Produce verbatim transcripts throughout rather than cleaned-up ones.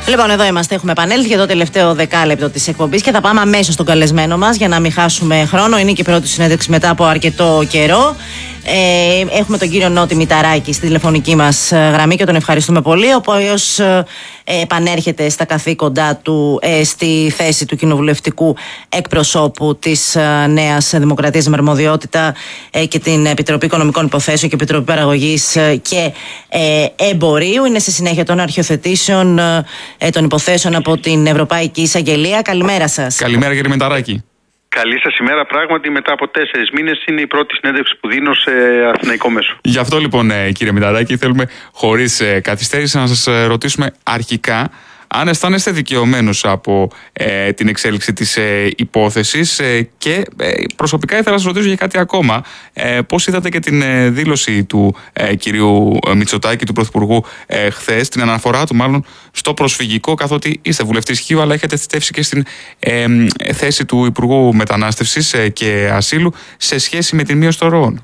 Λοιπόν, εδώ είμαστε. Έχουμε επανέλθει για το τελευταίο δεκάλεπτο της εκπομπής και θα πάμε αμέσως στον καλεσμένο μας για να μην χάσουμε χρόνο. Είναι και η πρώτη συνέντευξη μετά από αρκετό καιρό. Ε, έχουμε τον κύριο Νότι Μηταράκη στη τηλεφωνική μας γραμμή και τον ευχαριστούμε πολύ. Ο οποίος ε, επανέρχεται στα καθήκοντά του ε, στη θέση του κοινοβουλευτικού εκπροσώπου της ε, Νέας Δημοκρατίας με αρμοδιότητα ε, και την Επιτροπή Οικονομικών Υποθέσεων και Επιτροπή Παραγωγής ε, και ε, Εμπορίου. Είναι σε συνέχεια των αρχιοθετήσεων ε, των υποθέσεων από την Ευρωπαϊκή Εισαγγελία. Καλημέρα σας. Καλημέρα, κύριε Μηταράκη. Καλή σας ημέρα. Πράγματι, μετά από τέσσερις μήνες είναι η πρώτη συνέντευξη που δίνω σε αθηναϊκό μέσο. Γι' αυτό λοιπόν, κύριε Μηταράκη, θέλουμε χωρίς καθυστέρηση να σας ρωτήσουμε αρχικά αν αισθάνεστε δικαιωμένος από ε, την εξέλιξη της ε, υπόθεσης ε, και ε, προσωπικά ήθελα να σας ρωτήσω για κάτι ακόμα. Ε, πώς είδατε και την ε, δήλωση του ε, κυρίου Μητσοτάκη, του Πρωθυπουργού, ε, χθες, την αναφορά του μάλλον στο προσφυγικό, καθότι είστε βουλευτής Χίου, αλλά έχετε θητεύσει και στην ε, ε, θέση του Υπουργού Μετανάστευσης ε, και Ασύλου σε σχέση με την μείωση των ροών.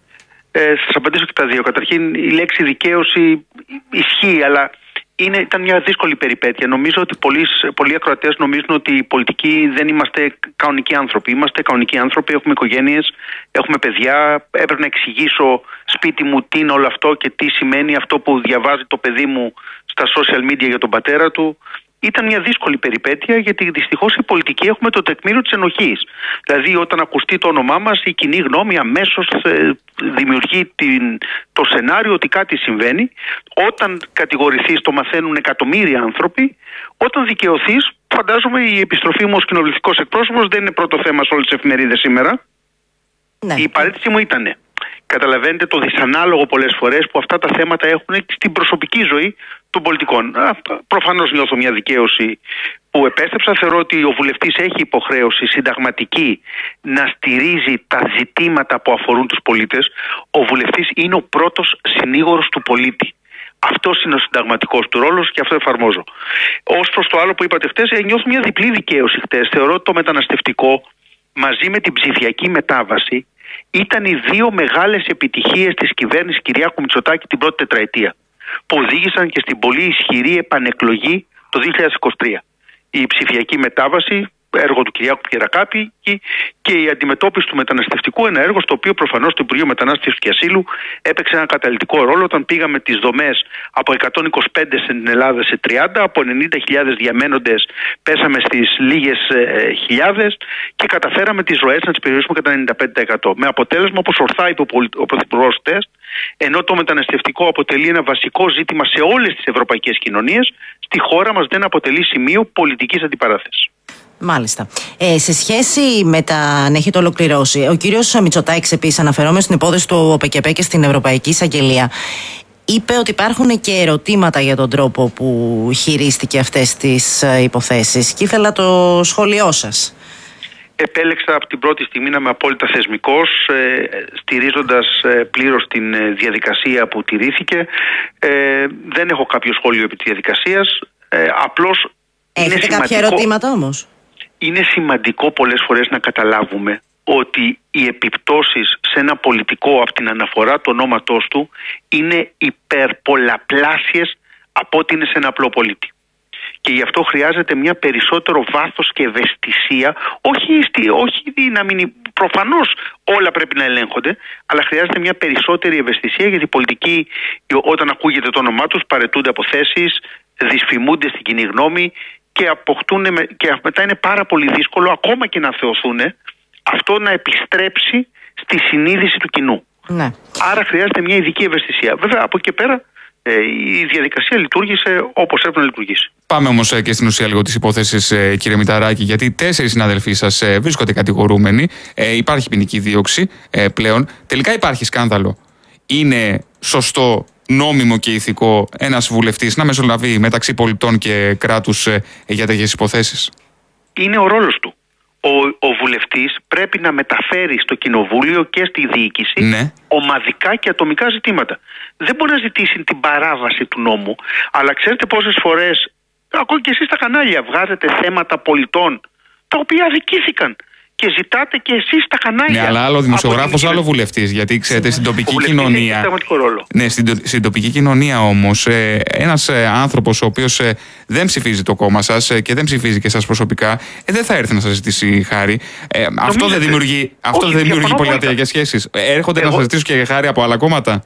Ε, σας απαντήσω και τα δύο. Καταρχήν, η λέξη δικαίωση ισχύει, αλλά Είναι, ήταν μια δύσκολη περιπέτεια. Νομίζω ότι πολλοί, πολλοί ακροατές νομίζουν ότι οι πολιτικοί δεν είμαστε κανονικοί άνθρωποι. Είμαστε κανονικοί άνθρωποι, έχουμε οικογένειες, έχουμε παιδιά. Έπρεπε να εξηγήσω σπίτι μου τι είναι όλο αυτό και τι σημαίνει αυτό που διαβάζει το παιδί μου στα social media για τον πατέρα του. Ήταν μια δύσκολη περιπέτεια, γιατί δυστυχώς οι πολιτικοί έχουμε το τεκμήριο της ενοχής. Δηλαδή, όταν ακουστεί το όνομά μας, η κοινή γνώμη αμέσως ε, δημιουργεί την, το σενάριο ότι κάτι συμβαίνει. Όταν κατηγορηθείς, το μαθαίνουν εκατομμύρια άνθρωποι. Όταν δικαιωθείς, φαντάζομαι η επιστροφή μου ως κοινοβουλευτικός εκπρόσωπος δεν είναι πρώτο θέμα σε όλες τις εφημερίδες σήμερα. Ναι. Η παρέτηση μου ήτανε. Καταλαβαίνετε το δυσανάλογο πολλές φορές που αυτά τα θέματα έχουν στην προσωπική ζωή των πολιτικών. Προφανώς νιώθω μια δικαίωση που επέστρεψα. Θεωρώ ότι ο βουλευτής έχει υποχρέωση συνταγματική να στηρίζει τα ζητήματα που αφορούν τους πολίτες. Ο βουλευτής είναι ο πρώτος συνήγορος του πολίτη. Αυτός είναι ο συνταγματικός του ρόλος και αυτό εφαρμόζω. Ως προς το άλλο που είπατε χτες, νιώθω μια διπλή δικαίωση χτες. Θεωρώ ότι το μεταναστευτικό μαζί με την ψηφιακή μετάβαση ήταν οι δύο μεγάλες επιτυχίες της κυβέρνησης Κυριάκου Μητσοτάκη την πρώτη τετραετία, που οδήγησαν και στην πολύ ισχυρή επανεκλογή το δύο χιλιάδες είκοσι τρία. Η ψηφιακή μετάβαση, έργο του Κυριάκου Πιερακάπη, και η αντιμετώπιση του μεταναστευτικού, ένα έργο στο οποίο προφανώς το Υπουργείο Μετανάστευσης και Ασύλου έπαιξε ένα καταλυτικό ρόλο όταν πήγαμε τις δομές από εκατόν είκοσι πέντε στην Ελλάδα σε τριάντα, από ενενήντα χιλιάδες διαμένοντες πέσαμε στις λίγες ε, χιλιάδες και καταφέραμε τις ροές να τις περιορίσουμε κατά ενενήντα πέντε τοις εκατό. Με αποτέλεσμα, όπως ορθά είπε ο Πρωθυπουργός χτες, ενώ το μεταναστευτικό αποτελεί ένα βασικό ζήτημα σε όλες τις ευρωπαϊκές κοινωνίες, στη χώρα μας δεν αποτελεί σημείο πολιτικής αντιπαράθεσης. Μάλιστα. Ε, σε σχέση με τα αν έχετε ολοκληρώσει, ο κύριος Μητσοτάκης, επίσης αναφερόμενος στην υπόθεση του ΟΠΕΚΕΠΕ και στην Ευρωπαϊκή Εισαγγελία, είπε ότι υπάρχουν και ερωτήματα για τον τρόπο που χειρίστηκε αυτές τις υποθέσεις και ήθελα το σχόλιο σας. Επέλεξα από την πρώτη στιγμή να είμαι απόλυτα θεσμικός, ε, στηρίζοντας ε, πλήρως την ε, διαδικασία που τηρήθηκε. Ε, δεν έχω κάποιο σχόλιο επί της διαδικασίας. Ε, απλώς Έχετε είναι κάποια σημαντικό, ερωτήματα όμως? Είναι σημαντικό πολλές φορές να καταλάβουμε ότι οι επιπτώσεις σε ένα πολιτικό από την αναφορά του ονόματός του είναι υπερπολαπλάσιες από ό,τι είναι σε ένα απλό πολίτη. Και γι' αυτό χρειάζεται μια περισσότερο βάθος και ευαισθησία, όχι, όχι να μην, προφανώς όλα πρέπει να ελέγχονται, αλλά χρειάζεται μια περισσότερη ευαισθησία, γιατί οι πολιτικοί όταν ακούγεται το όνομά τους παραιτούνται από θέσεις, δυσφημούνται στην κοινή γνώμη και, αποκτούν, και μετά είναι πάρα πολύ δύσκολο ακόμα και να θεωθούν αυτό να επιστρέψει στη συνείδηση του κοινού. Ναι. Άρα χρειάζεται μια ειδική ευαισθησία. Βέβαια από εκεί πέρα η διαδικασία λειτουργήσε όπως έπρεπε να λειτουργήσει. Πάμε όμως και στην ουσία λίγο της υπόθεσης, κύριε Μηταράκη, γιατί τέσσερις συναδελφοί σας βρίσκονται κατηγορούμενοι. Ε, υπάρχει ποινική δίωξη ε, πλέον. Τελικά υπάρχει σκάνδαλο. Είναι σωστό, νόμιμο και ηθικό ένας βουλευτής να μεσολαβεί μεταξύ πολιτών και κράτους ε, για τέτοιες υποθέσεις? Είναι ο ρόλος του. Ο, ο βουλευτής πρέπει να μεταφέρει στο κοινοβούλιο και στη διοίκηση ναι. ομαδικά και ατομικά ζητήματα. Δεν μπορεί να ζητήσει την παράβαση του νόμου, αλλά ξέρετε πόσες φορές, ακόμη και εσείς στα κανάλια, βγάζετε θέματα πολιτών τα οποία αδικήθηκαν και ζητάτε και εσείς τα κανάλια. Ναι, αλλά άλλο δημοσιογράφος, άλλο βουλευτής. Γιατί ξέρετε, στην τοπική κοινωνία. Ναι, στην, στην τοπική κοινωνία όμως, ε, ένας ε, άνθρωπος ο οποίος ε, δεν ψηφίζει το κόμμα σας ε, και δεν ψηφίζει και εσάς προσωπικά, ε, δεν θα έρθει να σας ζητήσει χάρη. Ε, αυτό δεν δημιουργεί, αυτό Όχι, δεν δημιουργεί πολυατριακές σχέσεις. Ε, έρχονται Εγώ... να σας ζητήσουν και χάρη από άλλα κόμματα.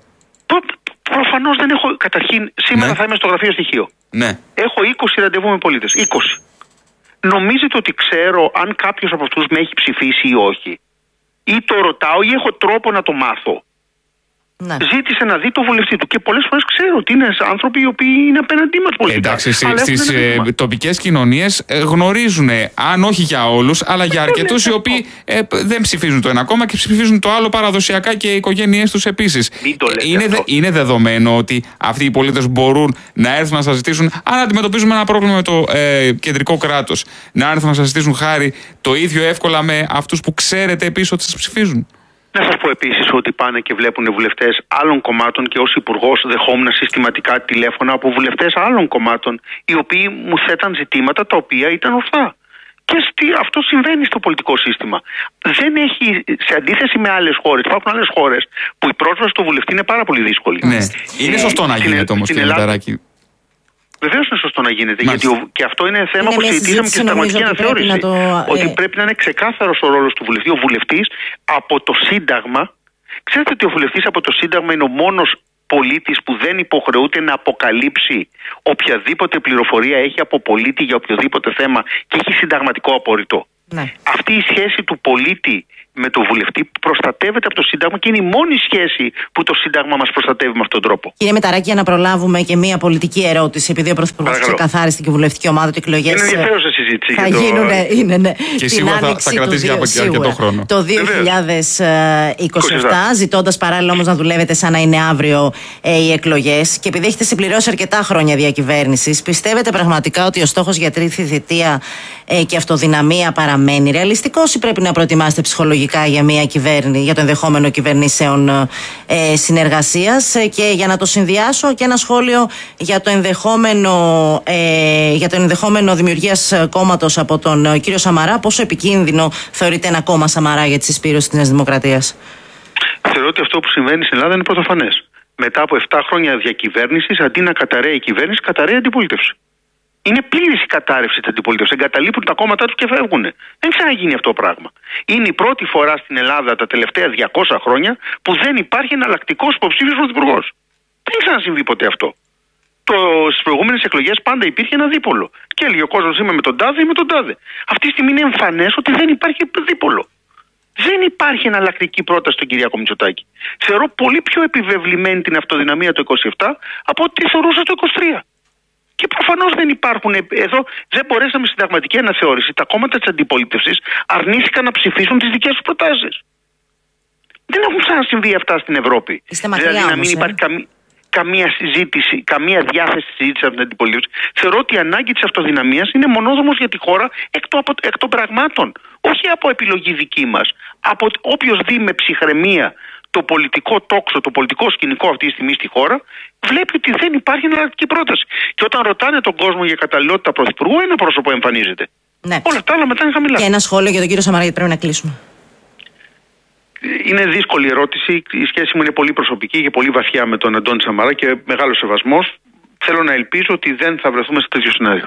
Προφανώς δεν έχω. Καταρχήν, σήμερα ναι. θα είμαι στο γραφείο στοιχείο. Ναι. Έχω είκοσι ραντεβού με πολίτες. είκοσι. Νομίζετε ότι ξέρω αν κάποιος από αυτούς με έχει ψηφίσει ή όχι? Ή το ρωτάω ή έχω τρόπο να το μάθω? Ναι. Ζήτησε να δει το βουλευτή του και πολλές φορές ξέρω ότι είναι άνθρωποι οι οποίοι είναι απέναντί μας πολιτικά. Εντάξει, στις ε, τοπικές κοινωνίες ε, γνωρίζουν, αν όχι για όλους, αλλά για αρκετούς οι οποίοι ε, δεν ψηφίζουν το ένα κόμμα και ψηφίζουν το άλλο παραδοσιακά και οι οικογένειές τους επίσης. Είναι, δε, είναι δεδομένο ότι αυτοί οι πολίτες μπορούν να έρθουν να σας ζητήσουν, αν αντιμετωπίζουμε ένα πρόβλημα με το ε, κεντρικό κράτος, να έρθουν να σας ζητήσουν χάρη το ίδιο εύκολα με αυτούς που ξέρετε επίσης ότι σας ψηφίζουν? Να σας πω επίσης ότι πάνε και βλέπουν βουλευτές άλλων κομμάτων και ως υπουργός δεχόμουν συστηματικά τηλέφωνα από βουλευτές άλλων κομμάτων, οι οποίοι μου θέταν ζητήματα τα οποία ήταν ορθά. Και στη, αυτό συμβαίνει στο πολιτικό σύστημα. Δεν έχει, σε αντίθεση με άλλες χώρες, υπάρχουν άλλες χώρες που η πρόσβαση στο βουλευτή είναι πάρα πολύ δύσκολη. Ναι. Είναι σωστό να γίνεται όμως, κύριε Μηταράκη. Βεβαίως είναι σωστό να γίνεται. Γιατί ο, και αυτό είναι θέμα είναι που συζητήσαμε και στην πραγματική αναθεώρηση. Το... Ότι ε... πρέπει να είναι ξεκάθαρος ο ρόλος του βουλευτή. Ο βουλευτής από το Σύνταγμα. Ξέρετε ότι ο βουλευτής από το Σύνταγμα είναι ο μόνος πολίτης που δεν υποχρεούται να αποκαλύψει οποιαδήποτε πληροφορία έχει από πολίτη για οποιοδήποτε θέμα και έχει συνταγματικό απόρριτο. Ναι. Αυτή η σχέση του πολίτη με τον βουλευτή προστατεύεται από το Σύνταγμα και είναι η μόνη σχέση που το Σύνταγμα μας προστατεύει με αυτόν τον τρόπο. Κύριε Μηταράκη, για να προλάβουμε και μία πολιτική ερώτηση, επειδή ο Πρωθυπουργός ξεκαθάρισε την κοινοβουλευτική ομάδα του εκλογές. Είναι ενδιαφέρουσα συζήτηση. Θα γίνουν, το... είναι, ναι. Και σίγουρα θα, θα κρατήσει για αρκετό χρόνο. Το δύο χιλιάδες είκοσι επτά, ζητώντας παράλληλα όμως να δουλεύετε σαν να είναι αύριο ε, οι εκλογές, και επειδή έχετε συμπληρώσει αρκετά χρόνια διακυβέρνησης, πιστεύετε πραγματικά ότι ο στόχος για τρίτη θητεία ε, και αυτοδυναμία παραμένει ρεαλιστικός ή πρέπει να προετοιμάσετε ψυχολογικά για, μια κυβέρνη, για το ενδεχόμενο κυβερνήσεων ε, συνεργασίας? Και για να το συνδυάσω και ένα σχόλιο για το ενδεχόμενο, ε, για το ενδεχόμενο δημιουργίας κόμματος από τον ε, κύριο Σαμαρά. Πόσο επικίνδυνο θεωρείται ένα κόμμα Σαμαρά για τη συσπήρωση της Νέας Δημοκρατίας? Θεωρώ ότι αυτό που συμβαίνει στην Ελλάδα είναι πρωτοφανές. Μετά από επτά χρόνια διακυβέρνησης, αντί να καταραίει η κυβέρνηση, καταραίει η αντιπολίτευση. Είναι πλήρης η κατάρρευση της αντιπολίτευσης. Εγκαταλείπουν τα κόμματά τους και φεύγουν. Δεν ξαναγίνει αυτό το πράγμα. Είναι η πρώτη φορά στην Ελλάδα τα τελευταία διακόσια χρόνια που δεν υπάρχει εναλλακτικός υποψήφιος πρωθυπουργός. Δεν ξανασυμβεί ποτέ αυτό. Στις προηγούμενες εκλογές πάντα υπήρχε ένα δίπολο. Και έλεγε ο κόσμος είμαι με τον τάδε ή με τον τάδε. Αυτή τη στιγμή είναι εμφανές ότι δεν υπάρχει δίπολο. Δεν υπάρχει εναλλακτική πρόταση στον Κυριάκο Μητσοτάκη. Θεωρώ πολύ πιο επιβεβλημένη την αυτοδυναμία το είκοσι επτά από ό,τι θεωρούσα το είκοσι τρία. Και προφανώς δεν υπάρχουν. Εδώ δεν μπορέσαμε συνταγματική αναθεώρηση. Τα κόμματα της αντιπολίτευσης αρνήθηκαν να ψηφίσουν τις δικές τους προτάσεις. Δεν έχουν ξανασυμβεί αυτά στην Ευρώπη. Μακριά, δηλαδή να μην όμως, υπάρχει ε? καμία, καμία συζήτηση, καμία διάθεση συζήτηση από την αντιπολίτευση. Θεωρώ ότι η ανάγκη της αυτοδυναμίας είναι μονόδρομος για τη χώρα εκ, το, εκ των πραγμάτων. Όχι από επιλογή δική μας. Από όποιος δει με ψυχραιμία το πολιτικό τόξο, το πολιτικό σκηνικό αυτή τη στιγμή στη χώρα, βλέπει ότι δεν υπάρχει εναλλακτική πρόταση. Και όταν ρωτάνε τον κόσμο για καταλληλότητα πρωθυπουργού, ένα πρόσωπο εμφανίζεται. Ναι. Όλα τα άλλα μετά είναι χαμηλά. Και ένα σχόλιο για τον κύριο Σαμαρά, γιατί πρέπει να κλείσουμε. Είναι δύσκολη ερώτηση. Η σχέση μου είναι πολύ προσωπική και πολύ βαθιά με τον Αντώνη Σαμαρά και μεγάλο σεβασμός. Θέλω να ελπίζω ότι δεν θα βρεθούμε σε τέτοιο σενάριο.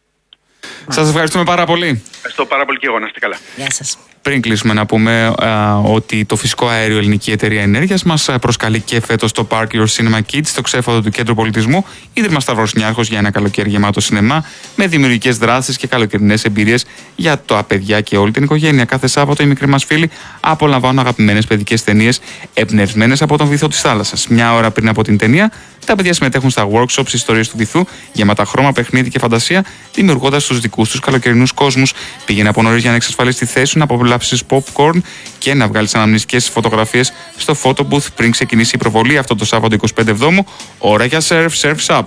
Σας ευχαριστούμε πάρα πολύ. Ευχαριστώ πάρα πολύ και εγώ. Να είστε καλά. Γεια σας. Πριν κλείσουμε, να πούμε α, ότι το φυσικό αέριο Ελληνική Εταιρεία Ενέργειας μας προσκαλεί και φέτος το Park Your Cinema Kids, στο ξέφωτο του Κέντρου Πολιτισμού, Ίδρυμα Σταύρος Νιάρχος, για ένα καλοκαίρι γεμάτο σινεμά, με δημιουργικές δράσεις και καλοκαιρινές εμπειρίες για τα παιδιά και όλη την οικογένεια. Κάθε Σάββατο οι μικροί μας φίλοι απολαμβάνουν αγαπημένες παιδικές ταινίες εμπνευσμένες από τον βυθό της θάλασσας. Μια ώρα πριν από την ταινία, τα παιδιά συμμετέχουν στα workshops ιστορίες του βυθού, γεμάτα χρώμα, παιχνίδι και φαντασία, δημιουργώντας τους δικούς τους καλοκαιρινούς κόσμους. Πήγαινε από νωρίς για να εξασφαλίσει τη θέση σου, να απολαύσεις popcorn και να βγάλεις αναμνηστικές φωτογραφίες στο photo booth πριν ξεκινήσει η προβολή αυτό το Σάββατο εικοστή πέμπτη Εβδόμου. Ώρα για surf, surf's up.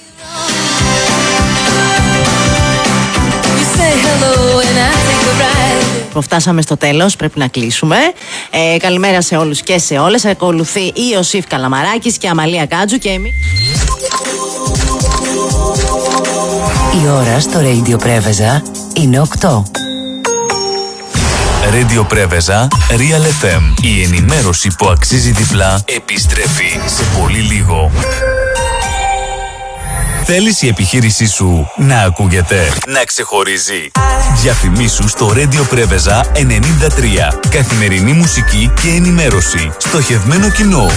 Φτάσαμε στο τέλος, πρέπει να κλείσουμε. Ε, καλημέρα σε όλους και σε όλες. Ακολουθεί η Ιωσήφ Καλαμαράκης και Αμαλία Κάτζου και εμείς. Η ώρα στο Radio Πρέβεζα είναι οκτώ. Radio Πρέβεζα, Real εφ εμ. Η ενημέρωση που αξίζει διπλά επιστρέφει σε πολύ λίγο. Θέλεις η επιχείρησή σου να ακούγεται, να ξεχωρίζει? Διαφημίσου στο Radio Πρέβεζα ενενήντα τρία. Καθημερινή μουσική και ενημέρωση. Στοχευμένο κοινό.